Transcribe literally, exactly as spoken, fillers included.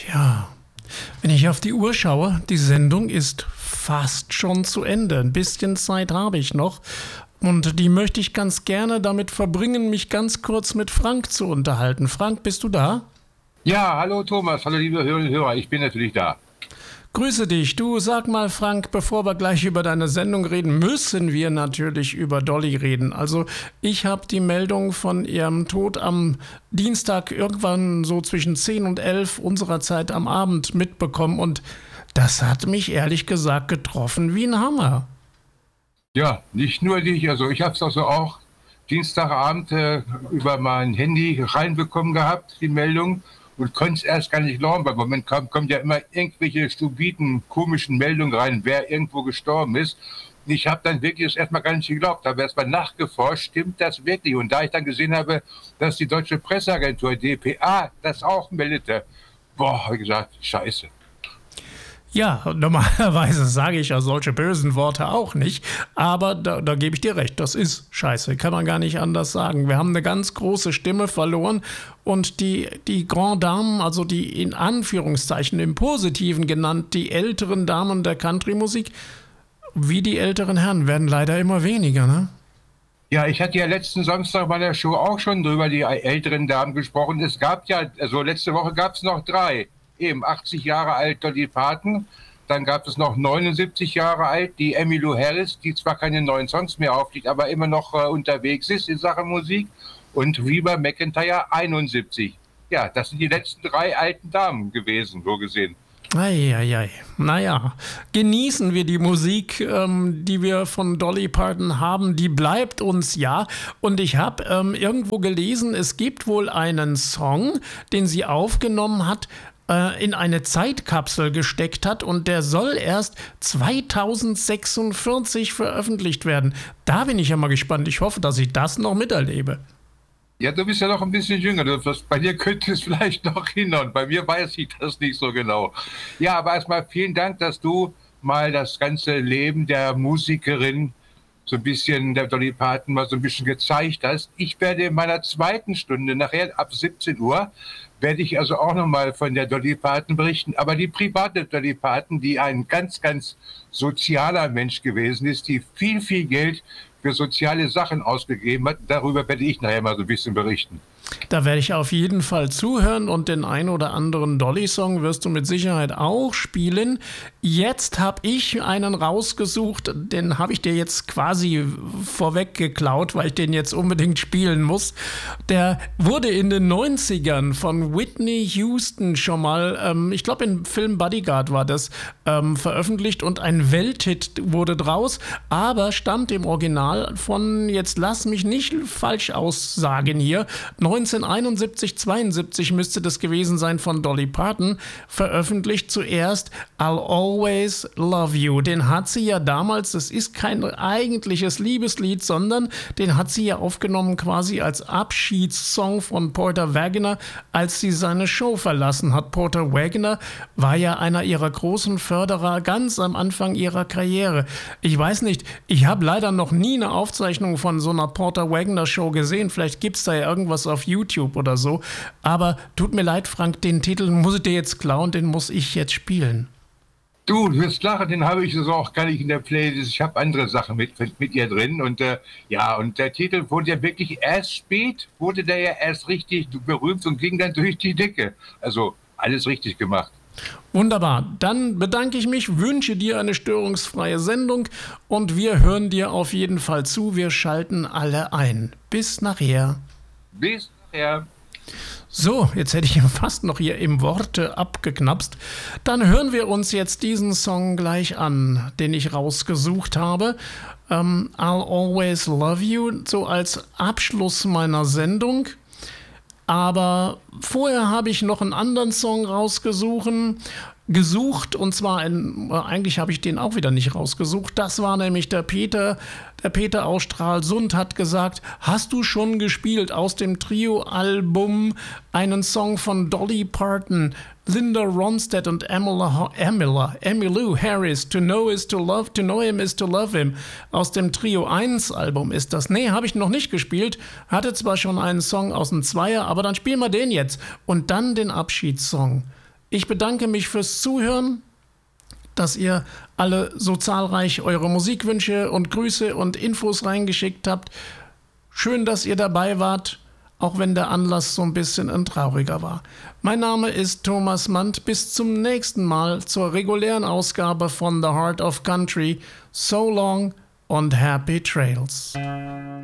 Ja, wenn ich auf die Uhr schaue, die Sendung ist fast schon zu Ende. Ein bisschen Zeit habe ich noch. Und die möchte ich ganz gerne damit verbringen, mich ganz kurz mit Frank zu unterhalten. Frank, bist du da? Ja, hallo Thomas, hallo liebe Hörerinnen und Hörer, ich bin natürlich da. Grüße dich. Du, sag mal, Frank, bevor wir gleich über deine Sendung reden, müssen wir natürlich über Dolly reden. Also ich habe die Meldung von ihrem Tod am Dienstag irgendwann so zwischen zehn und elf unserer Zeit am Abend mitbekommen und das hat mich ehrlich gesagt getroffen wie ein Hammer. Ja, nicht nur dich, also ich habe es also auch Dienstagabend äh, über mein Handy reinbekommen gehabt, die Meldung. Und konnte es erst gar nicht glauben, weil im Moment kommt, kommt ja immer irgendwelche stupiden, komischen Meldungen rein, wer irgendwo gestorben ist. Und ich habe dann wirklich das erstmal gar nicht geglaubt, habe erstmal nachgeforscht, stimmt das wirklich? Und da ich dann gesehen habe, dass die Deutsche Presseagentur D P A das auch meldete, boah, habe ich gesagt, scheiße. Ja, normalerweise sage ich ja solche bösen Worte auch nicht, aber da, da gebe ich dir recht, das ist scheiße, kann man gar nicht anders sagen. Wir haben eine ganz große Stimme verloren und die, die Grand Damen, also die in Anführungszeichen im Positiven genannt, die älteren Damen der Country-Musik, wie die älteren Herren, werden leider immer weniger, ne? Ja, ich hatte ja letzten Samstag bei der Show auch schon drüber die älteren Damen gesprochen. Es gab ja, also letzte Woche gab es noch drei. Eben achtzig Jahre alt Dolly Parton, dann gab es noch neunundsiebzig Jahre alt die Emmylou Harris, die zwar keine neuen Songs mehr auflegt, aber immer noch äh, unterwegs ist in Sachen Musik, und Reba McEntire einundsiebzig. Ja, das sind die letzten drei alten Damen gewesen, so gesehen. Eieiei. Naja, genießen wir die Musik, ähm, die wir von Dolly Parton haben, die bleibt uns ja. Und ich habe ähm, irgendwo gelesen, es gibt wohl einen Song, den sie aufgenommen hat, in eine Zeitkapsel gesteckt hat und der soll erst zweitausendsechsundvierzig veröffentlicht werden. Da bin ich ja mal gespannt. Ich hoffe, dass ich das noch miterlebe. Ja, du bist ja noch ein bisschen jünger. Das, bei dir könnte es vielleicht noch hinhauen. Bei mir weiß ich das nicht so genau. Ja, aber erstmal vielen Dank, dass du mal das ganze Leben der Musikerin so ein bisschen, der Dolly Parton mal so ein bisschen gezeigt hast. Ich werde in meiner zweiten Stunde, nachher ab siebzehn Uhr, werde ich also auch nochmal von der Dolly Parton berichten. Aber die private Dolly Parton, die ein ganz, ganz sozialer Mensch gewesen ist, die viel, viel Geld für soziale Sachen ausgegeben hat, darüber werde ich nachher mal so ein bisschen berichten. Da werde ich auf jeden Fall zuhören und den ein oder anderen Dolly-Song wirst du mit Sicherheit auch spielen. Jetzt habe ich einen rausgesucht, den habe ich dir jetzt quasi vorweg geklaut, weil ich den jetzt unbedingt spielen muss. Der wurde in den neunzigern von Whitney Houston schon mal, ähm, ich glaube im Film Bodyguard war das, ähm, veröffentlicht und ein Welthit wurde draus, aber stammt im Original von, jetzt lass mich nicht falsch aussagen hier, neunzehnhunderteinundsiebzig, zweiundsiebzig müsste das gewesen sein, von Dolly Parton, veröffentlicht zuerst I'll Always Love You. Den hat sie ja damals, das ist kein eigentliches Liebeslied, sondern den hat sie ja aufgenommen quasi als Abschiedssong von Porter Wagoner, als sie seine Show verlassen hat. Porter Wagoner war ja einer ihrer großen Förderer ganz am Anfang ihrer Karriere. Ich weiß nicht, ich habe leider noch nie eine Aufzeichnung von so einer Porter Wagoner Show gesehen. Vielleicht gibt es da ja irgendwas auf YouTube oder so. Aber tut mir leid, Frank, den Titel muss ich dir jetzt klauen, den muss ich jetzt spielen. Du, du wirst lachen, den habe ich so auch gar nicht in der Playlist. Ich habe andere Sachen mit, mit ihr drin. Und äh, ja, und der Titel wurde ja wirklich erst spät, wurde der ja erst richtig berühmt und ging dann durch die Decke. Also alles richtig gemacht. Wunderbar, dann bedanke ich mich, wünsche dir eine störungsfreie Sendung und wir hören dir auf jeden Fall zu. Wir schalten alle ein. Bis nachher. Bis nachher. So, jetzt hätte ich fast noch hier im Worte abgeknapst. Dann hören wir uns jetzt diesen Song gleich an, den ich rausgesucht habe. Um, I'll Always Love You, so als Abschluss meiner Sendung. Aber vorher habe ich noch einen anderen Song rausgesucht, gesucht und zwar, ein, eigentlich habe ich den auch wieder nicht rausgesucht, das war nämlich der Peter, der Peter aus Stralsund hat gesagt, hast du schon gespielt aus dem Trio-Album einen Song von Dolly Parton, Linda Ronstadt und Emmylou, Emmylou, Emmylou Harris, To Know is to Love, To Know Him is to Love Him, aus dem Trio eins Album ist das. Nee, habe ich noch nicht gespielt, hatte zwar schon einen Song aus dem Zweier, aber dann spielen wir den jetzt und dann den Abschiedssong. Ich bedanke mich fürs Zuhören, dass ihr alle so zahlreich eure Musikwünsche und Grüße und Infos reingeschickt habt. Schön, dass ihr dabei wart, auch wenn der Anlass so ein bisschen ein trauriger war. Mein Name ist Thomas Mandt. Bis zum nächsten Mal zur regulären Ausgabe von The Heart of Country. So long und happy trails.